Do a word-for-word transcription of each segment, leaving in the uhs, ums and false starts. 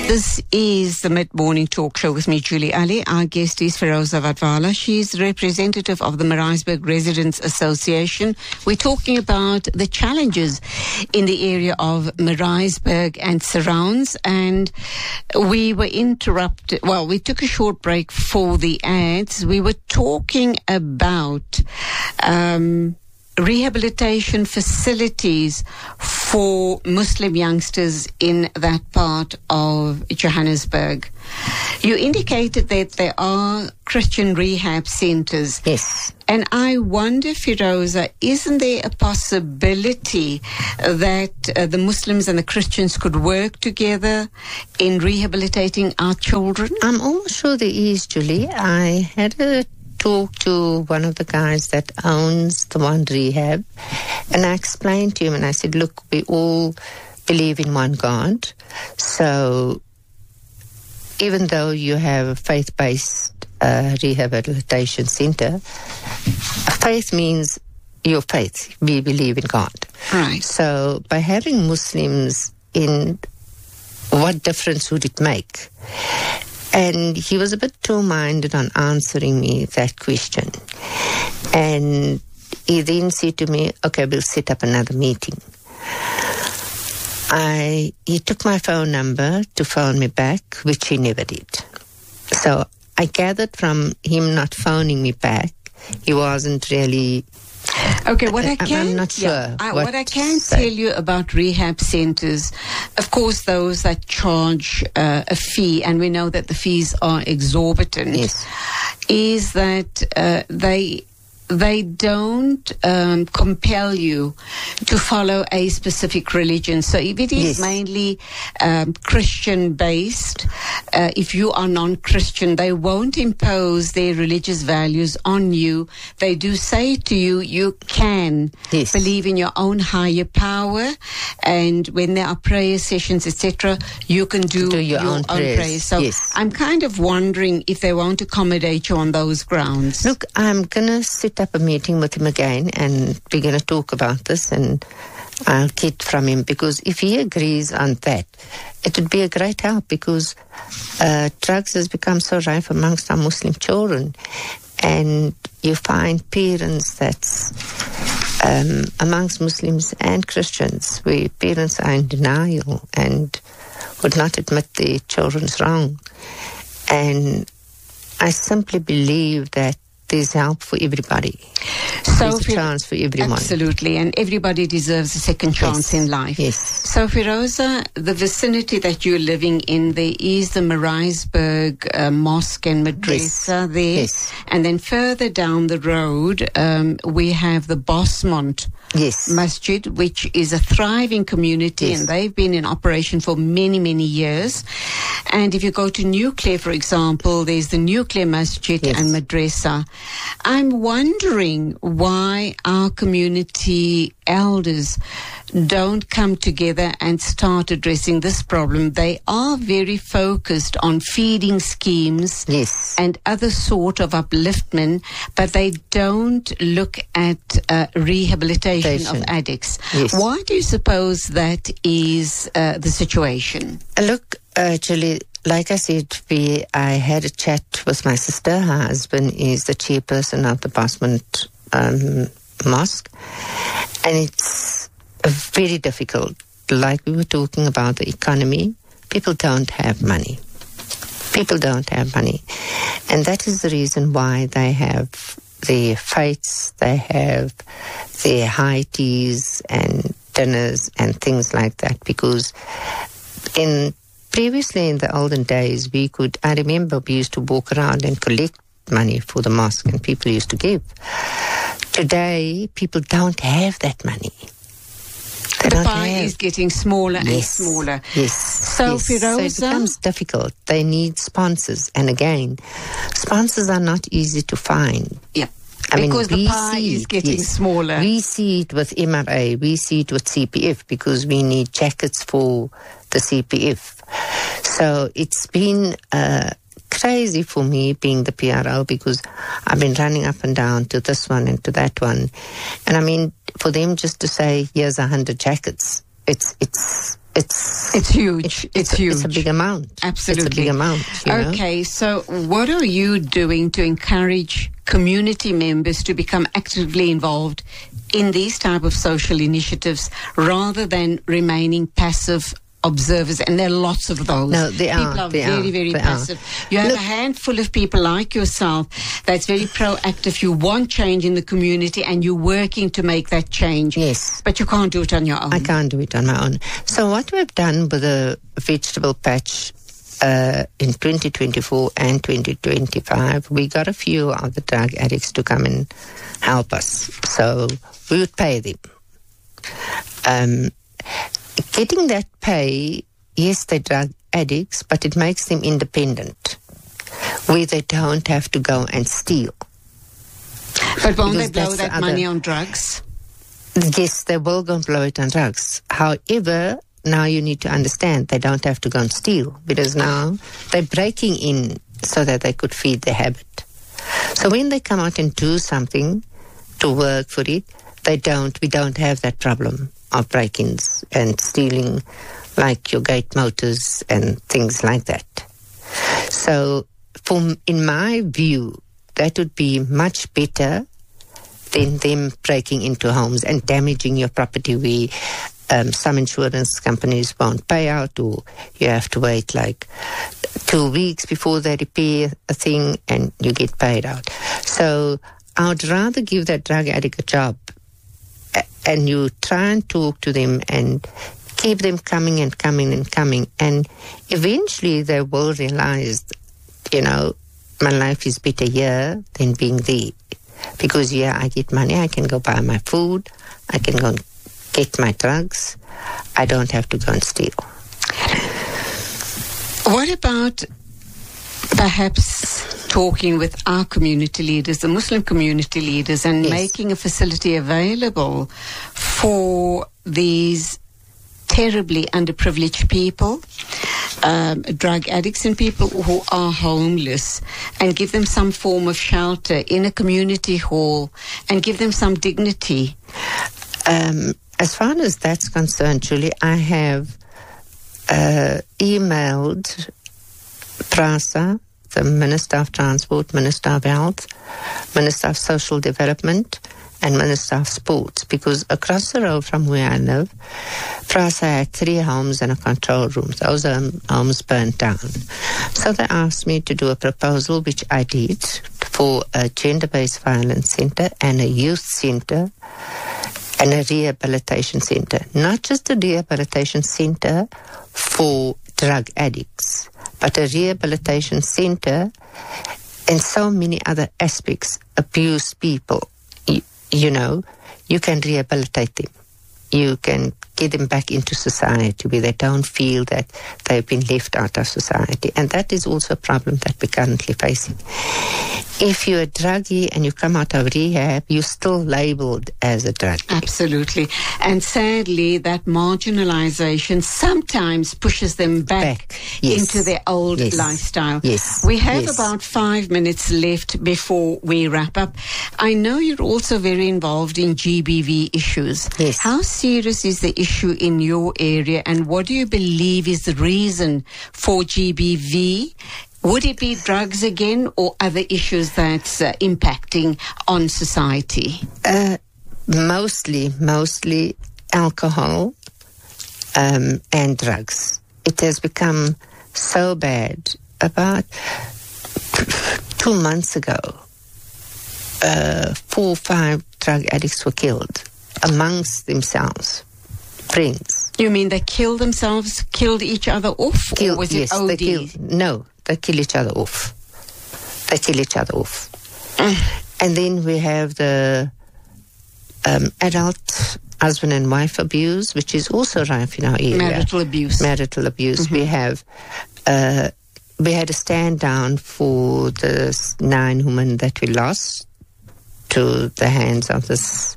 This is the Mid-Morning Talk Show with me, Julie Ali. Our guest is Firoza Vatvala. She's representative of the Maritzburg Residents Association. We're talking about the challenges in the area of Maritzburg and surrounds. And we were interrupted. Well, we took a short break for the ads. We were talking about um, rehabilitation facilities for Muslim youngsters in that part of Johannesburg. You indicated that there are Christian rehab centers. Yes. And I wonder, Firoza, isn't there a possibility that uh, the Muslims and the Christians could work together in rehabilitating our children? I'm almost sure there is, Julie. I had a talk to one of the guys that owns the one rehab, and I explained to him, and I said, look, we all believe in one God, so even though you have a faith-based uh, rehabilitation center, faith means your faith. We believe in God. Right. So by having Muslims in, what difference would it make? And he was a bit two-minded on answering me that question. And he then said to me, okay, we'll set up another meeting. I He took my phone number to phone me back, which he never did. So I gathered from him not phoning me back, he wasn't really... Okay, what I can, I'm not sure. Yeah, I, what, what I can tell you about rehab centers, of course, those that charge uh, a fee, and we know that the fees are exorbitant, yes. is that uh, they they don't um, compel you to follow a specific religion. So if it is yes. mainly um, Christian-based, uh, if you are non-Christian, they won't impose their religious values on you. They do say to you, you can yes. believe in your own higher power, and when there are prayer sessions, et cetera, you can do, do your, your own, own prayers. prayers. So yes. I'm kind of wondering if they won't accommodate you on those grounds. Look, I'm going to sit up a meeting with him again, and we're going to talk about this, and I'll get from him, because if he agrees on that, it would be a great help, because uh, drugs has become so rife amongst our Muslim children, and you find parents that's um, amongst Muslims and Christians, where parents are in denial and would not admit their children's wrong. And I simply believe that there's help for everybody. So there's a chance for everyone. Absolutely, and everybody deserves a second chance yes. in life. Yes. So, Firoza, the vicinity that you're living in, there is the Maritzburg uh, Mosque and Madrasa yes. there. Yes. And then further down the road, um, we have the Bosmont yes. Masjid, which is a thriving community, yes. and they've been in operation for many, many years. And if you go to Nuclear, for example, there's the Nuclear Masjid yes. and Madrasa. I'm wondering why our community elders don't come together and start addressing this problem. They are very focused on feeding schemes yes. and other sort of upliftment, but they don't look at uh, rehabilitation Station. of addicts. Yes. Why do you suppose that is uh, the situation? Look, actually, like I said, we I had a chat with my sister. Her husband is the chairperson of the Bosmont um, Mosque, and it's very difficult. Like we were talking about the economy, people don't have money. People don't have money, and that is the reason why they have their fights, they have their high teas and dinners and things like that, because in previously, in the olden days, we could, I remember we used to walk around and collect money for the mosque, and people used to give. Today, people don't have that money. They the don't pie have. is getting smaller yes. and smaller. Yes. So, yes. Firoza, so it becomes difficult. They need sponsors. And again, sponsors are not easy to find. Yeah. I because mean, the pie is it, getting yes. smaller. We see it with M R A, we see it with C P F, because we need jackets for the C P F. So it's been uh, crazy for me being the P R O, because I've been running up and down to this one and to that one. And I mean, for them just to say, here's a hundred jackets, it's it's it's it's huge. It's, it's, it's a, huge. It's a big amount. Absolutely. It's a big amount. You know? Okay, so what are you doing to encourage community members to become actively involved in these type of social initiatives rather than remaining passive observers? And there are lots of those. No, they people are. are they very, are, very they passive. Are. You have Look, a handful of people like yourself that's very proactive. You want change in the community and you're working to make that change. Yes. But you can't do it on your own. I can't do it on my own. So what we've done with the vegetable patch uh, in twenty twenty-four and twenty twenty-five, we got a few of the drug addicts to come and help us. So we would pay them. Um, getting that pay, yes, they're drug addicts, but it makes them independent, where they don't have to go and steal. But won't they Because blow that's that the other- money on drugs? Yes, they will go and blow it on drugs. However, now you need to understand they don't have to go and steal, because now they're breaking in so that they could feed their habit. So when they come out and do something to work for it, they don't, we don't have that problem of break-ins and stealing like your gate motors and things like that. So from, in my view, that would be much better than them breaking into homes and damaging your property where um, some insurance companies won't pay out, or you have to wait like two weeks before they repair a thing and you get paid out. So I would rather give that drug addict a job and you try and talk to them and keep them coming and coming and coming. And eventually they will realize, you know, my life is better here than being there. Because, yeah, I get money, I can go buy my food, I can go and get my drugs, I don't have to go and steal. What about perhaps talking with our community leaders, the Muslim community leaders, and Yes. making a facility available for these terribly underprivileged people, um, drug addicts and people who are homeless, and give them some form of shelter in a community hall and give them some dignity? Um, as far as that's concerned, Julie, I have uh, emailed PRASA, the Minister of Transport, Minister of Health, Minister of Social Development, and Minister of Sports, because across the road from where I live, PRASA had three homes and a control room. Those um, homes burnt down. So they asked me to do a proposal, which I did, for a gender-based violence centre and a youth centre and a rehabilitation centre. Not just a rehabilitation centre for drug addicts, but a rehabilitation centre in so many other aspects. Abused people, you, you know, you can rehabilitate them. You can get them back into society where they don't feel that they've been left out of society. And that is also a problem that we're currently facing. If you're a druggie and you come out of rehab, you're still labelled as a druggie. Absolutely. And sadly, that marginalization sometimes pushes them back, Back, yes. into their old Yes. lifestyle. Yes. We have Yes. about five minutes left before we wrap up. I know you're also very involved in G B V issues. Yes. How serious is the issue in your area, and what do you believe is the reason for G B V? Would it be drugs again, or other issues that's uh, impacting on society? Uh, mostly, mostly alcohol um, and drugs. It has become so bad. About two months ago, uh, four or five drug addicts were killed amongst themselves, friends. You mean they killed themselves, killed each other off, Kill, or was yes, it O D? they killed. No, they kill each other off. They kill each other off. And then we have the um, adult husband and wife abuse, which is also rife in our area. Marital abuse. Marital abuse. We have. Uh, we had a stand down for the s- nine women that we lost to the hands of this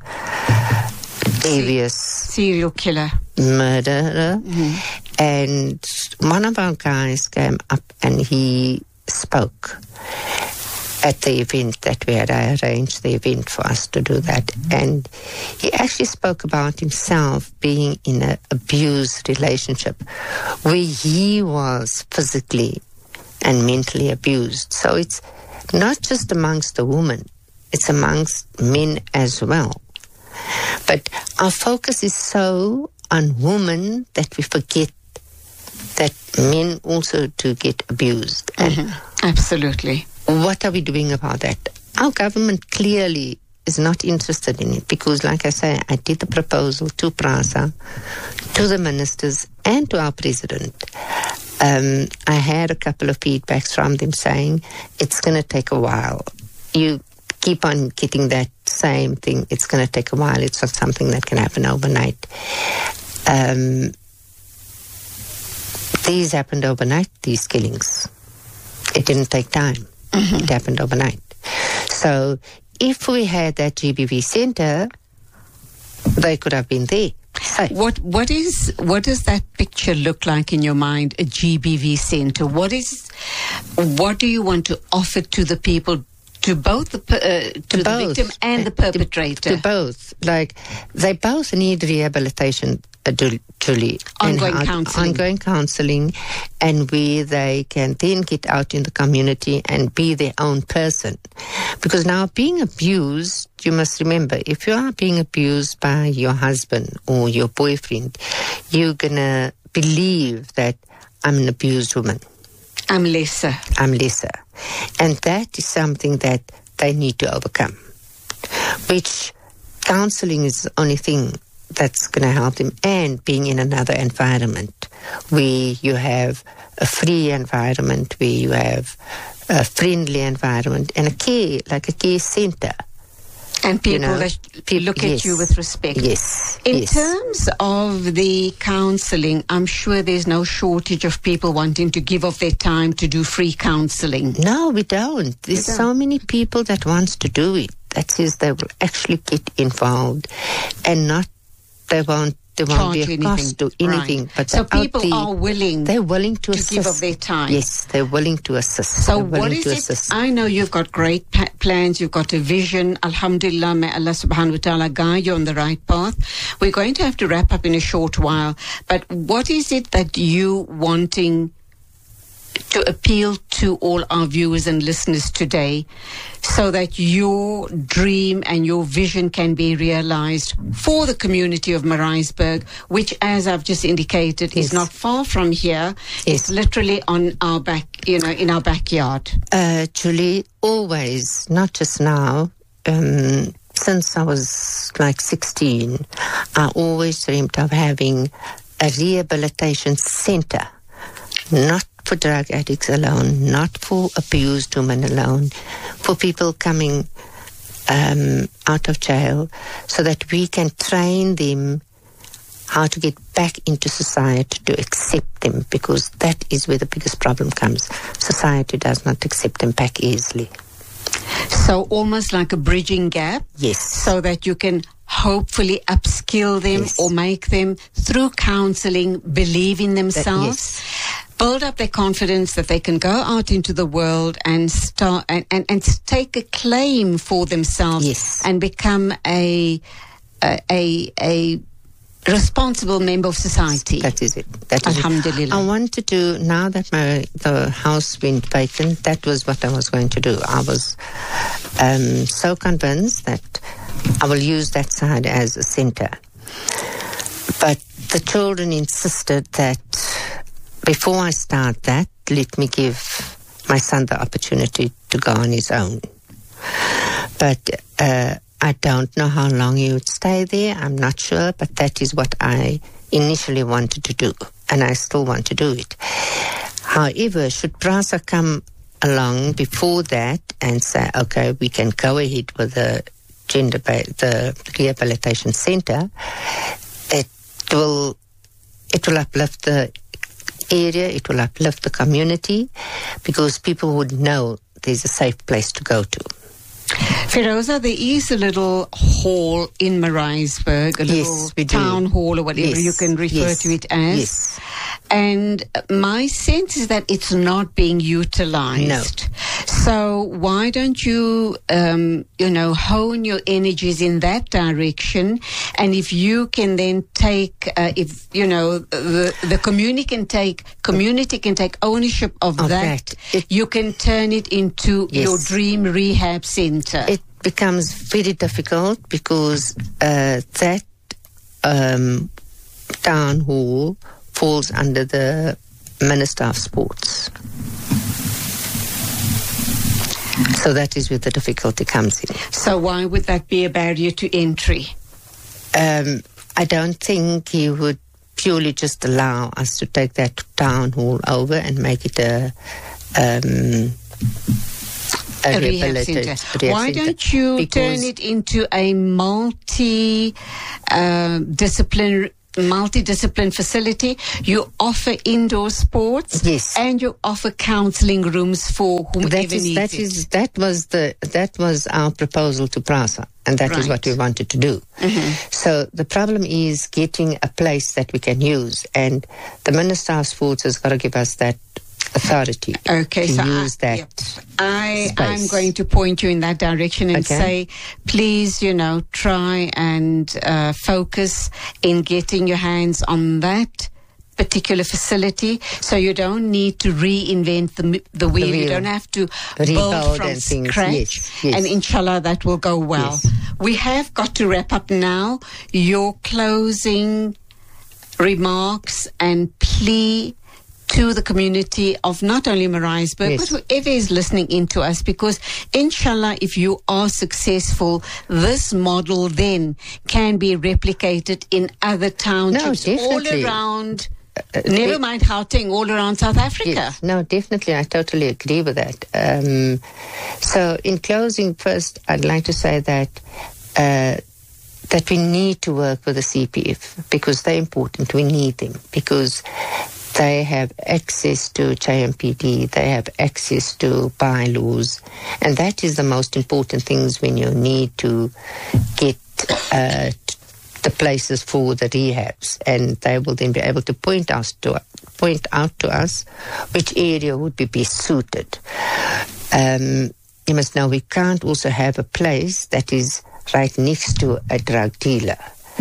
devious Serial killer. murderer. And one of our guys came up and he spoke. at the event that we had. I arranged the event for us to do that. And he actually spoke about himself being in an abused relationship where he was physically and mentally abused. So it's not just amongst the women, it's amongst men as well. But our focus is so on women that we forget that men also do get abused. And mm-hmm. Absolutely. What are we doing about that? Our government clearly is not interested in it because, like I say, I did the proposal to PRASA, to the ministers and to our president. Um, I had a couple of feedbacks from them saying it's going to take a while. You keep on getting that same thing. It's going to take a while. It's not something that can happen overnight. Um, these happened overnight, these killings. It didn't take time. Mm-hmm. It happened overnight. So if we had that G B V center, they could have been there. Safe. What what is what does that picture look like in your mind? A G B V center. What is what do you want to offer to the people? To both the uh, to, to the both. victim and the perpetrator. To, to both, like they both need rehabilitation, uh, Julie. Ongoing and counselling. Ongoing counselling, and where they can then get out in the community and be their own person. Because now, being abused, you must remember, if you are being abused by your husband or your boyfriend, you're gonna believe that I'm an abused woman. I'm lesser. I'm lesser. And that is something that they need to overcome, which counseling is the only thing that's going to help them, and being in another environment where you have a free environment, where you have a friendly environment, and a care, like a care center. And people you know, that people, look at yes, you with respect. Yes. In yes. terms of the counselling, I'm sure there's no shortage of people wanting to give of their time to do free counselling. No, we don't. There's don't. so many people that wants to do it. That says they will actually get involved and not, they won't, there won't be a cost to anything. Right. But so people there, are willing they're willing to, to assist. give of their time. Yes, they're willing to assist. So they're what is it? Assist. I know you've got great pa- plans. You've got a vision. Alhamdulillah, may Allah subhanahu wa ta'ala guide you on the right path. We're going to have to wrap up in a short while. But what is it that you wanting to appeal to all our viewers and listeners today so that your dream and your vision can be realized for the community of Maritzburg, which, as I've just indicated, yes. is not far from here. Yes. It's literally on our back, you know, in our backyard. Uh, Julie, always, not just now, um, since I was like sixteen, I always dreamed of having a rehabilitation center, not for drug addicts alone, not for abused women alone, for people coming um, out of jail, so that we can train them how to get back into society, to accept them, because that is where the biggest problem comes. Society does not accept them back easily. So almost like a bridging gap? Yes. So that you can hopefully upskill them yes. or make them, through counselling, believe in themselves. That, yes. Build up their confidence that they can go out into the world and start and, and, and take a claim for themselves yes. and become a, a a a responsible member of society. That is it. That is Alhamdulillah. It. I want to do, now that my the house went vacant, that was what I was going to do. I was um, so convinced that I will use that side as a centre. But the children insisted that before I start that, let me give my son the opportunity to go on his own. But uh, I don't know how long he would stay there. I'm not sure, but that is what I initially wanted to do, and I still want to do it. However, should PRASA come along before that and say, okay, we can go ahead with the gender ba- the rehabilitation centre, it will it will uplift the area, it will uplift the community, because people would know there's a safe place to go to. Firoza, there is a little hall in Maritzburg, a yes, little town hall or whatever yes, you can refer yes, to it as. Yes. And my sense is that it's not being utilized. No. So why don't you, um, you know, hone your energies in that direction? And if you can then take, uh, if, you know, the, the community can take, community can take ownership of, of that, that. It, you can turn it into yes. your dream rehab center. It becomes very difficult because uh, that um, town hall falls under the Minister of Sports. So that is where the difficulty comes in. So why would that be a barrier to entry? Um, I don't think he would purely just allow us to take that town hall over and make it a, um, a, a rehab center. Why don't you because turn it into a multi uh, discipline multidiscipline facility? You offer indoor sports, yes, and you offer counselling rooms for whomever that is, needs that it. Is, that was the that was our proposal to PRASA, and that right. is what we wanted to do. Mm-hmm. So the problem is getting a place that we can use, and the Minister of Sports has got to give us that authority okay, to so use I, that yep. I, space. I'm going to point you in that direction and okay. say, please, you know, try and uh, focus in getting your hands on that particular facility, so you don't need to reinvent the the wheel. The wheel. You don't have to Rebuild build from things. scratch. Yes, yes. And inshallah, that will go well. Yes. We have got to wrap up now. Your closing remarks and plea to the community of not only Maritzburg, yes. but whoever is listening in to us, because inshallah, if you are successful, this model then can be replicated in other townships no, all around, uh, never it, mind Gauteng, all around South Africa. Yes. No, definitely, I totally agree with that. Um, so in closing, first, I'd like to say that uh, that we need to work with the C P F because they're important. We need them because they have access to J M P D, they have access to bylaws, and that is the most important things when you need to get uh, the places for the rehabs, and they will then be able to point us to point out to us which area would be best suited. Um, you must know we can't also have a place that is right next to a drug dealer.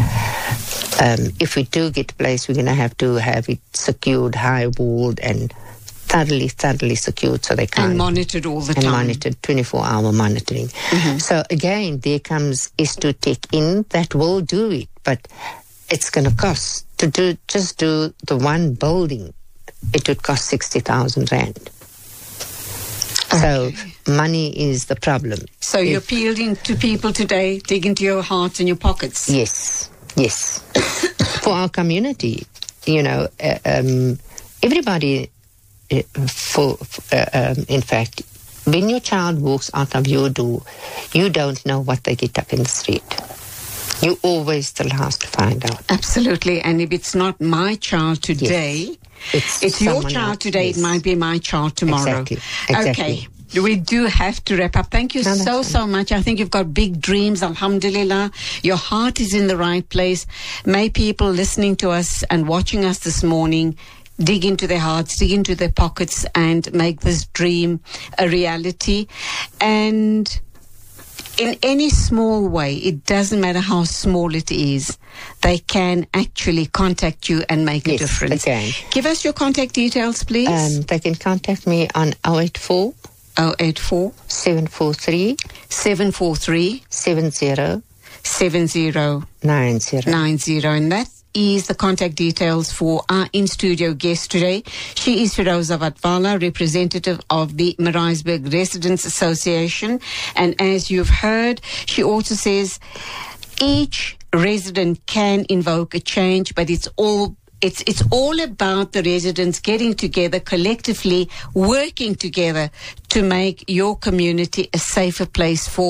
Um, if we do get a place, we're going to have to have it secured, high-walled, and thoroughly, thoroughly secured so they can't... And monitored all the and time. And monitored, twenty-four hour monitoring. Mm-hmm. So again, there comes S two Tech in that will do it, but it's going to cost, to do just do the one building, it would cost sixty thousand rand. Okay. So money is the problem. So if, you're appealing to people today, dig into your hearts and your pockets. Yes, yes. For our community, you know, uh, um, everybody, uh, for uh, um, in fact, when your child walks out of your door, you don't know what they get up in the street. You always the last to find out. Absolutely. And if it's not my child today, yes. It's, it's your child else. today, yes. It might be my child tomorrow. Exactly. Exactly. Okay. We do have to wrap up. Thank you no, so, so much. I think you've got big dreams, alhamdulillah. Your heart is in the right place. May people listening to us and watching us this morning dig into their hearts, dig into their pockets, and make this dream a reality. And in any small way, it doesn't matter how small it is, they can actually contact you and make yes, a difference. They can. Give us your contact details, please. Um, they can contact me on oh eight four oh eight four seven four three seven four three seven zero seven zero nine zero nine zero, and that is the contact details for our in-studio guest today. She is Firoza Vatvala, representative of the Maritzburg Residents Association. And as you've heard, she also says each resident can invoke a change, but it's all It's it's all about the residents getting together collectively, working together to make your community a safer place for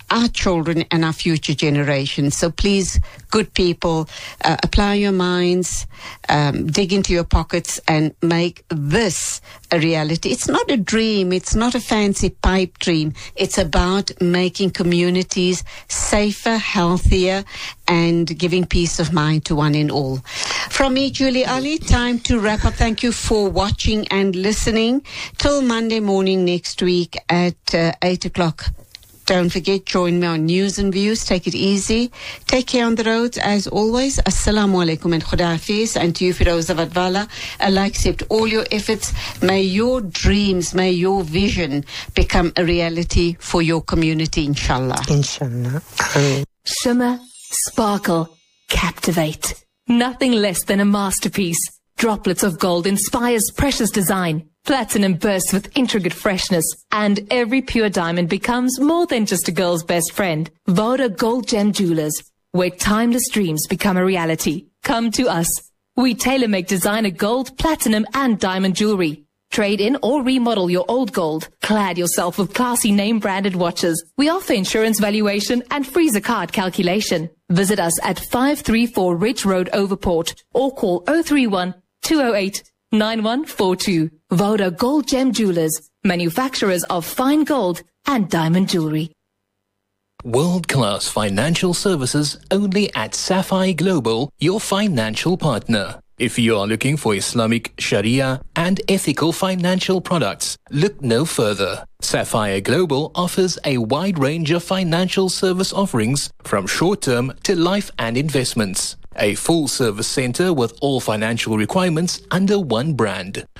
our children and our future generations. So please, good people, uh, apply your minds, um, dig into your pockets and make this a reality. It's not a dream. It's not a fancy pipe dream. It's about making communities safer, healthier, and giving peace of mind to one and all. From me, Julie Ali, time to wrap up. Thank you for watching and listening. Till Monday morning next week at uh, eight o'clock. Don't forget, join me on News and Views. Take it easy. Take care on the roads. As always, Assalamu alaikum and Khuda Hafiz. And to you, Firoza Vatvala, Allah accept all your efforts. May your dreams, may your vision become a reality for your community, inshallah. Inshallah. Ameen. Shimmer, sparkle, captivate. Nothing less than a masterpiece. Droplets of gold inspires precious design. Platinum bursts with intricate freshness, and every pure diamond becomes more than just a girl's best friend. Voda Gold Gem Jewelers, where timeless dreams become a reality. Come to us. We tailor-make designer gold, platinum, and diamond jewelry. Trade in or remodel your old gold. Clad yourself with classy name-branded watches. We offer insurance valuation and free zakat calculation. Visit us at five three four Ridge Road, Overport, or call oh three one, two oh eight, nine one four two. Voda Gold Gem Jewelers, manufacturers of fine gold and diamond jewelry. World-class financial services only at Sapphire Global, your financial partner. If you are looking for Islamic, Sharia and ethical financial products, look no further. Sapphire Global offers a wide range of financial service offerings from short-term to life and investments. A full-service center with all financial requirements under one brand.